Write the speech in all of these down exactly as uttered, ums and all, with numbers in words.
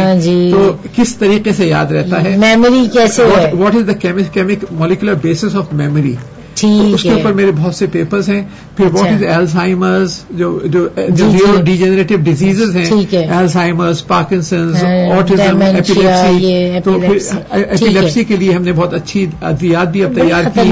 تو کس طریقے سے یاد رہتا ہے, میموری کیسے ہے, what is the molecular basis of memory, اس کے اوپر میرے بہت سے پیپرز ہیں. پھر واٹ از الزائمرز, جو جو نیورو ڈیجنریٹو ڈیزیزز ہیں, الزائمرز, پارکنسنز, آٹزم, ایپیلیپسی. تو پھر ایپیلیپسی کے لیے ہم نے بہت اچھی ادویات بھی اب تیار کی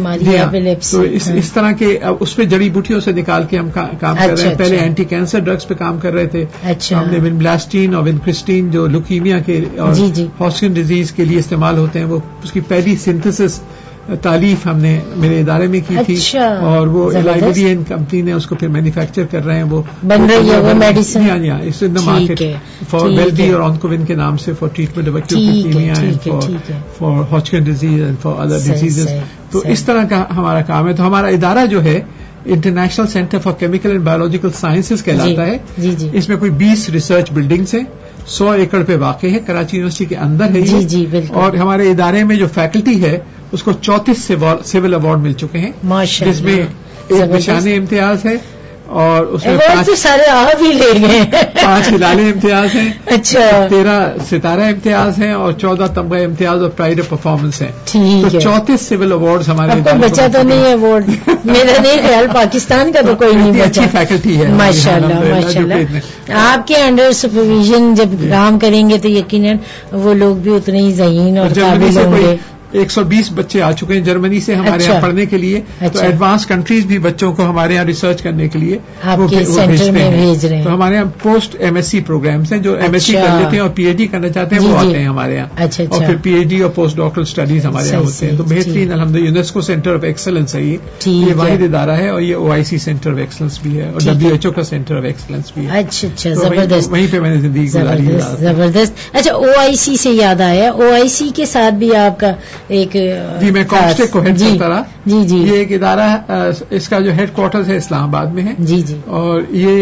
ہیں. تو اس طرح کے اس پہ جڑی بوٹیوں سے نکال کے ہم کام کر رہے ہیں. پہلے اینٹی کینسر ڈرگس پہ کام کر رہے تھے, ہم نے ونبلاسٹین اور ونکرسٹین جو لوکیمیا کے اور ہاسکن ڈیزیز کے لیے استعمال ہوتے ہیں, وہ اس کی پہلی سنتھسس تعلیف ہم نے میرے ادارے میں کی تھی. اچھا, اور وہ الائبرین کمپنی نے اس کو پھر مینوفیکچر کر رہے ہیں, وہ بن رہی ہے وہ medicine us in the market for ویلڈی اور آنکوون کے نام سے, for treatment of acute leukaemia and for ہاچکن disease and for other diseases. تو اس طرح کا ہمارا کام ہے. تو ہمارا ادارہ جو ہے international centre for chemical and biological sciences کہلاتا ہے. اس میں کوئی بیس ریسرچ بلڈنگس ہیں, سو ایکڑ پہ واقع ہے, کراچی یونیورسٹی کے اندر ہے. اور ہمارے ادارے میں جو فیکلٹی ہے اس کو چونتیس سول ایوارڈ مل چکے ہیں, جس میں ایک نشان امتیاز ہے اور اس میں پانچ سارے آپ ہی لے گئے, پانچ ہلال امتیاز ہیں, اچھا تیرہ ستارہ امتیاز ہیں اور چودہ تمغہ امتیاز اور پرائڈ آف پرفارمنس ہیں. تو چونتیس سول ایوارڈ ہمارے بچا تو نہیں ہے ایوارڈ, میرا نہیں خیال پاکستان کا تو کوئی نہیں بچا. فیکلٹی ہے ماشاء اللہ ماشاء اللہ. آپ کے انڈر سپرویژن جب کام کریں گے تو یقیناً وہ لوگ بھی اتنے ہی ذہین اور قابل ہوں گے. ایک سو بیس بچے آ چکے ہیں جرمنی سے ہمارے یہاں پڑھنے کے لیے. تو ایڈوانس کنٹریز بھی بچوں کو ہمارے یہاں ریسرچ کرنے کے لیے وہ بھیجتے ہیں. تو ہمارے یہاں post M S C programs ہیں, جو ایم ایس سی کر لیتے ہیں اور پی ایچ ڈی کرنا چاہتے ہیں وہ آتے ہیں ہمارے یہاں, اور پھر پی ایچ ڈی اور پوسٹ ڈاکٹرل اسٹڈیز ہمارے یہاں ہوتے ہیں. تو بہترین الحمدللہ یونیسکو سینٹر آف ایکسلنس ہے یہ واحد ادارہ ہے, اور یہ او آئی سی سینٹر آف ایکسلنس بھی ہے, اور ڈبلیو ایچ او کا سینٹر آف ایکسلنس بھی ہے. اچھا اچھا, زبردست, وہیں پہ میں نے زندگی گزاری ہے. زبردست. اچھا, او آئی سی سے یاد آیا, او آئی سی کے ساتھ بھی آپ کا ایک جی میں کامسٹیک کو ہیڈ کرتا رہا. جی جی, یہ ایک ادارہ اس کا جو ہیڈ کوارٹرز ہے اسلام آباد میں ہے. جی جی, اور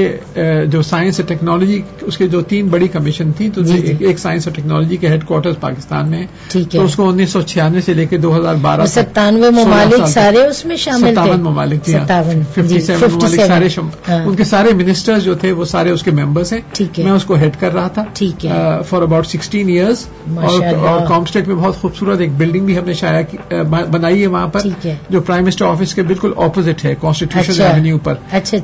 یہ جو سائنس اور ٹیکنالوجی اس کے جو تین بڑی کمیشن تھی, تو ایک سائنس اور ٹیکنالوجی کے ہیڈ کوارٹرز پاکستان میں ہے. تو اس کو انیس سو چھیانوے سے لے کے دو ہزار بارہ ستانوے ممالک سارے اس میں شامل تھے. ستاون ممالک تھے, ففٹی سیون ممالک سارے, ان کے سارے منسٹرز جو تھے وہ سارے اس کے ممبرس ہیں. میں اس کو ہیڈ کر رہا تھا فار اباؤٹ سکسٹین ایئرز. اور کامسٹیک میں بہت خوبصورت ایک بلڈنگ بھی ہم نے شائع بنائی ہے وہاں پر, جو پرائم منسٹر آفس کے بالکل اپوزٹ ہے, کانسٹیٹیوشن ایونیو پر.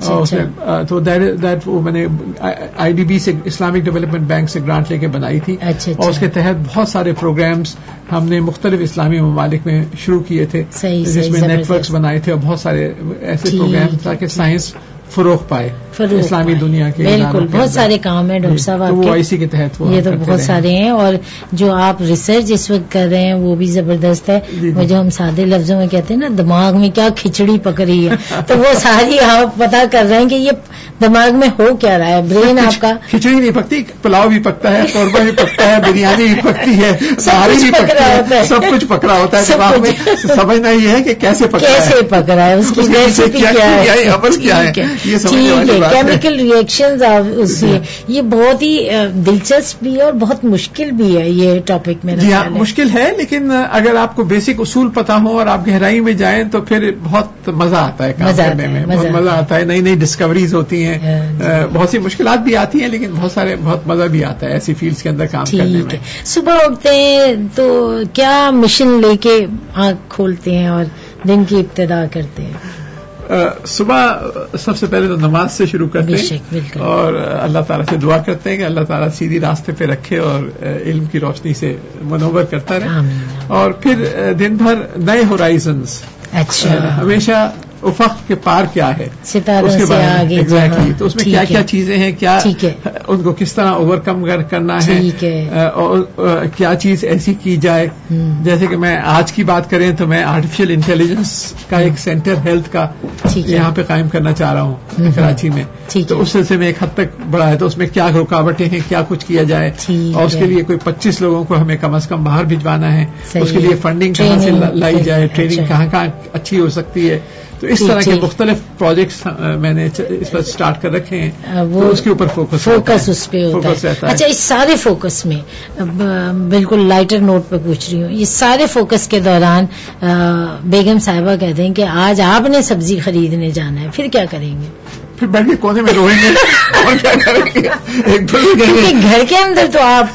تو دیٹ میں نے آئی ڈی بی سے, اسلامک ڈیولپمنٹ بینک سے گرانٹ لے کے بنائی تھی, اور اس کے تحت بہت سارے پروگرامز ہم نے مختلف اسلامی ممالک میں شروع کیے تھے, جس میں نیٹ ورکس بنائے تھے اور بہت سارے ایسے پروگرام تاکہ سائنس فروغ پائے اسلامی دنیا کے. بالکل, بہت سارے کام ہیں ڈاکٹر صاحب وہ آئی سی کے تحت, یہ تو بہت سارے ہیں. اور جو آپ ریسرچ اس وقت کر رہے ہیں وہ بھی زبردست ہے. وہ جو ہم سادے لفظوں میں کہتے ہیں نا دماغ میں کیا کھچڑی پک رہی ہے, تو وہ ساری آپ پتا کر رہے ہیں کہ یہ دماغ میں ہو کیا رہا ہے. برین آپ کا کھچڑی نہیں پکتی, پلاؤ بھی پکتا ہے, قورمہ بھی پکتا ہے, بریانی بھی پکتی ہے, ساری بھی پک رہا ہوتا ہے, سب کچھ پک رہا ہوتا ہے دماغ میں. سمجھنا یہ ہے کہ کیسے پک رہا ہے, کیسے پک رہا ہے, اس کی ریسیپی کیا ہے, عمل کیا ہے, یہ سمجھنے والی بات ہے. کیمیکل ریئیکشنز اس سے, یہ بہت ہی دلچسپ بھی ہے اور بہت مشکل بھی ہے یہ ٹاپک. میں جی ہاں مشکل ہے, لیکن اگر آپ کو بیسک اصول پتا ہو اور آپ گہرائی میں جائیں تو پھر بہت مزہ آتا ہے کام کرنے میں, بہت مزہ آتا ہے. نئی نئی ڈسکوریز ہوتی ہیں, بہت سی مشکلات بھی آتی ہیں, لیکن بہت سارے بہت مزہ بھی آتا ہے ایسی فیلڈز کے اندر کام کرنے میں. صبح اٹھتے ہیں تو کیا مشن لے کے آنکھ کھولتے ہیں اور دن کی ابتدا کرتے ہیں؟ صبح سب سے پہلے تو نماز سے شروع کرتے ہیں, اور اللہ تعالیٰ سے دعا کرتے ہیں کہ اللہ تعالیٰ سیدھی راستے پہ رکھے اور علم کی روشنی سے منور کرتا رہے. اور پھر دن بھر نئے ہورائزنز, ہمیشہ افق کے پار کیا ہے, ستاروں سے آگے, ایگزیکٹلی. تو اس میں کیا کیا چیزیں ہیں, کیا ان کو کس طرح اوور کم کرنا ہے, اور کیا چیز ایسی کی جائے. جیسے کہ میں آج کی بات کریں تو میں آرٹیفیشل انٹیلیجنس کا ایک سینٹر ہیلتھ کا یہاں پہ قائم کرنا چاہ رہا ہوں کراچی میں. تو اس سلسلے میں ایک حد تک بڑا ہے, تو اس میں کیا رکاوٹیں ہیں, کیا کچھ کیا جائے, اور اس کے لیے کوئی پچیس لوگوں کو ہمیں کم از کم باہر بھجوانا ہے. اس کے لیے فنڈنگ کہاں سے لائی جائے, ٹریننگ کہاں کہاں اچھی ہو سکتی ہے. تو اس طرح کے مختلف پروجیکٹس میں نے اس پر اسٹارٹ کر رکھے ہیں, وہ اس کے اوپر فوکس فوکس اس پہ ہوتا ہے. اچھا, اس سارے فوکس میں بالکل لائٹر نوٹ پہ پوچھ رہی ہوں, یہ سارے فوکس کے دوران بیگم صاحبہ کہتے ہیں کہ آج آپ نے سبزی خریدنے جانا ہے, پھر کیا کریں گے؟ پھر بیٹھ کے کونے میں روئیں گے اور کیا کریں گے. گھر کے اندر تو آپ